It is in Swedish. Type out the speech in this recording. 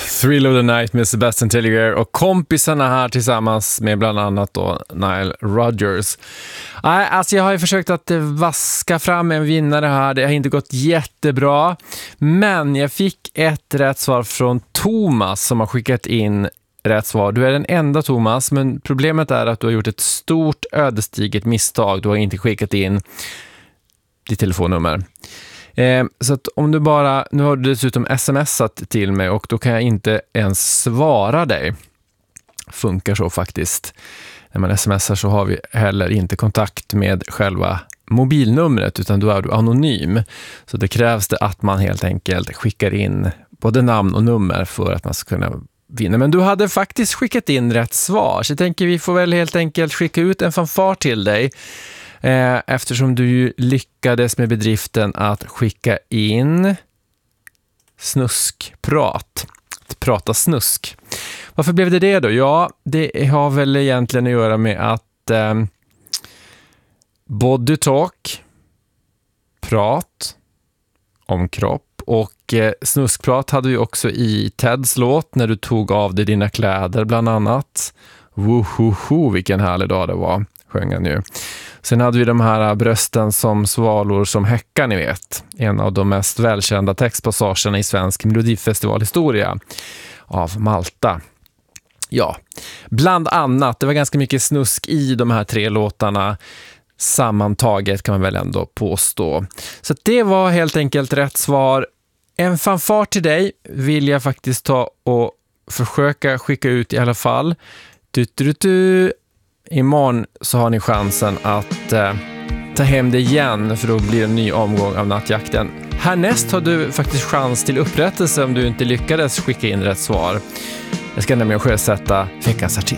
Thrill of the Night med Sebastian Tellier och kompisarna här tillsammans med bland annat då Nile Rodgers. Alltså jag har ju försökt att vaska fram en vinnare här. Det har inte gått jättebra. Men jag fick ett rätt svar från Thomas som har skickat in rätt svar. Du är den enda Thomas, men problemet är att du har gjort ett stort ödesdigert misstag. Du har inte skickat in ditt telefonnummer. Så att om du bara, nu har du dessutom smsat till mig och då kan jag inte ens svara dig. Funkar så faktiskt. När man smsar så har vi heller inte kontakt med själva mobilnumret utan då är du anonym. Så det krävs det att man helt enkelt skickar in både namn och nummer för att man ska kunna vinna. Men du hade faktiskt skickat in rätt svar så jag tänker vi får väl helt enkelt skicka ut en fanfar till dig. Eftersom du ju lyckades med bedriften att skicka in snuskprat. Att prata snusk. Varför blev det då? Ja, det har väl egentligen att göra med att body talk, prat om kropp och snuskprat hade vi också i Teds låt när du tog av dig dina kläder bland annat. Wohoho, vilken härlig dag det var, sjöng han ju. Sen hade vi de här brösten som svalor som häckar, ni vet. En av de mest välkända textpassagerna i svensk melodifestivalhistoria av Malta. Ja, bland annat. Det var ganska mycket snusk i de här 3 låtarna. Sammantaget kan man väl ändå påstå. Så det var helt enkelt rätt svar. En fanfar till dig vill jag faktiskt ta och försöka skicka ut i alla fall. Imorgon så har ni chansen att ta hem det igen för då blir det en ny omgång av nattjakten. Härnäst har du faktiskt chans till upprättelse om du inte lyckades skicka in rätt svar. Jag ska nämligen sjösätta veckans artist.